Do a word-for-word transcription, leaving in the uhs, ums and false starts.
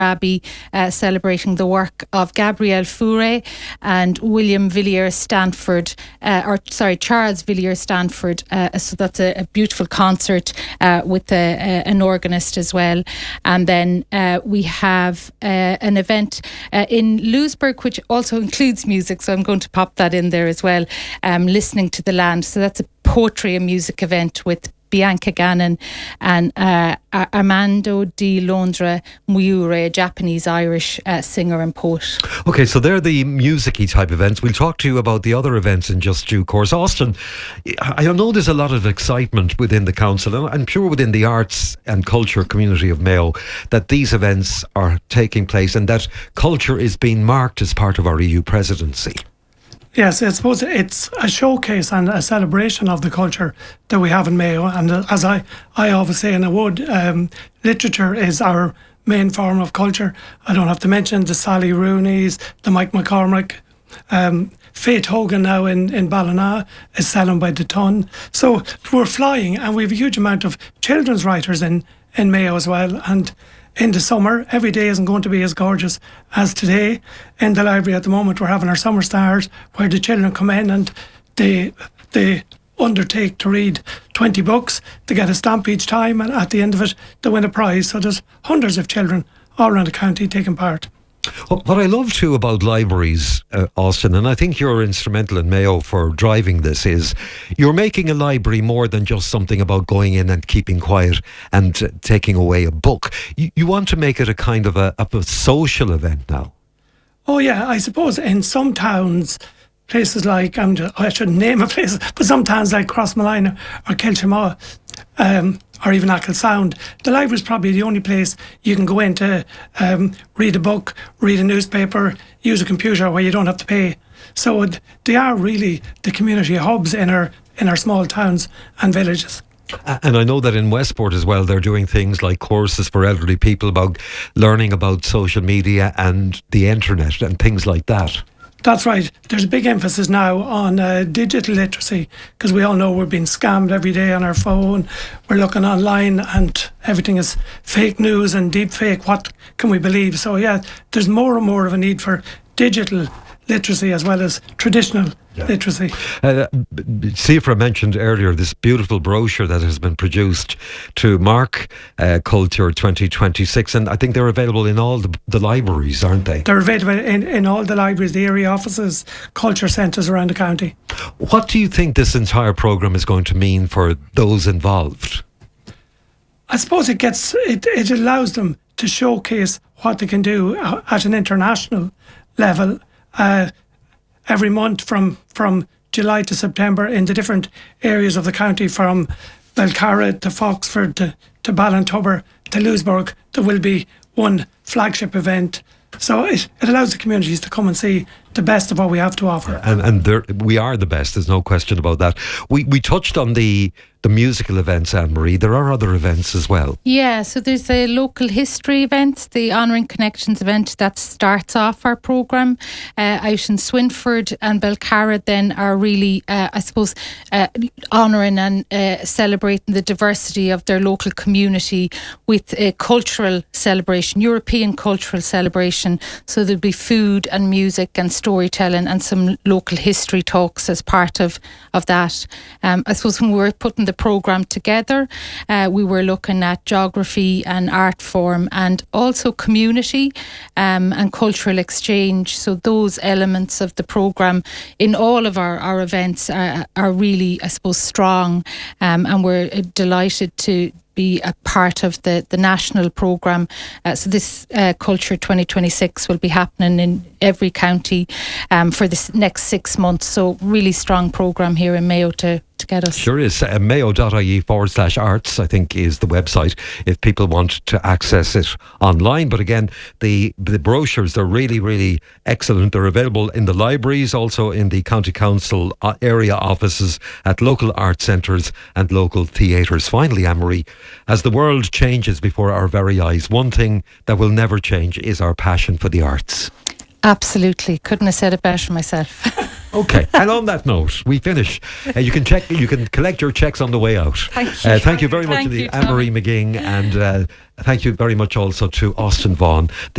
Abbey, uh, celebrating the work of Gabrielle Fauré and William Villiers Stanford, uh, or sorry, Charles Villiers Stanford. Uh, so that's a, a beautiful concert uh, with a, a, an organist as well. And then uh, we have uh, an event uh, in Louisburgh, which also includes music. So I'm going to pop that in there as well. Um, listening to the land. So that's a poetry and music event with Bianca Gannon and uh, Armando di Londra Muyure, a Japanese-Irish uh, singer and poet. Okay, so they're the music-y type events. We'll talk to you about the other events in just due course. Austin, I know there's a lot of excitement within the council, and I'm sure within the arts and culture community of Mayo, that these events are taking place and that culture is being marked as part of our E U presidency. Yes, I suppose it's a showcase and a celebration of the culture that we have in Mayo. And as I, I always say, and I would, um, literature is our main form of culture. I don't have to mention the Sally Rooney's, the Mike McCormick, um, Faith Hogan now in, in Ballina is selling by the ton. So we're flying, and we have a huge amount of children's writers in, in Mayo as well. And in the summer, every day isn't going to be as gorgeous as today. In the library at the moment, we're having our summer stars where the children come in and they they undertake to read twenty books. They get a stamp each time, and at the end of it, they win a prize. So there's hundreds of children all around the county taking part. What I love too about libraries, uh, Austin, and I think you're instrumental in Mayo for driving this, is you're making a library more than just something about going in and keeping quiet and uh, taking away a book. You, you want to make it a kind of a, of a social event now. Oh yeah, I suppose in some towns, places like, I'm just, I shouldn't name a place, but some towns like Crossmalina or Kilchamaw, um, or even Acklesound, the library is probably the only place you can go in to um, read a book, read a newspaper, use a computer where you don't have to pay. So they are really the community hubs in our in our small towns and villages. And I know that in Westport as well, they're doing things like courses for elderly people about learning about social media and the internet and things like that. That's right. There's a big emphasis now on uh, digital literacy, because we all know we're being scammed every day on our phone. We're looking online and everything is fake news and deep fake. What can we believe? So yeah, there's more and more of a need for digital literacy as well as traditional yeah. literacy. Uh, Siofra mentioned earlier this beautiful brochure that has been produced to mark uh, Culture twenty twenty-six, and I think they're available in all the, the libraries, aren't they? They're available in, in all the libraries, the area offices, culture centres around the county. What do you think this entire programme is going to mean for those involved? I suppose it gets it, it allows them to showcase what they can do at an international level. Uh, every month from, from July to September in the different areas of the county, from Belcarra to Foxford to, to Ballintubber to Louisburgh, there will be one flagship event. So it, it allows the communities to come and see the best of what we have to offer. And and there, we are the best, there's no question about that. We we touched on the the musical events, Anne-Marie. There are other events as well. Yeah, so there's a local history event, the Honouring Connections event, that starts off our programme. Uh, out in Swinford and Belcarra then are really, uh, I suppose, uh, honouring and uh, celebrating the diversity of their local community with a cultural celebration, European cultural celebration. So there'll be food and music and storytelling and some local history talks as part of, of that. Um, I suppose when we were putting the programme together, uh, we were looking at geography and art form and also community um, and cultural exchange. So those elements of the programme in all of our, our events are, are really, I suppose, strong, um, and we're delighted to be a part of the, the national programme. Uh, so this uh, Culture twenty twenty-six will be happening in every county um, for the next six months. So really strong programme here in Mayo to, to get us. Sure is. Uh, mayo.ie forward slash arts, I think, is the website if people want to access it online. But again, the, the brochures, they're really, really excellent. They're available in the libraries, also in the County Council area offices, at local art centres and local theatres. Finally, Anne-Marie, as the world changes before our very eyes, one thing that will never change is our passion for the arts. Absolutely. Couldn't have said it better myself. Okay, and on that note, we finish. Uh, you can check, you can collect your checks on the way out. Thank you. Uh, thank you very much Thank to you, Anne-Marie Tommy. McGing, and uh, thank you very much also to Austin Vaughan.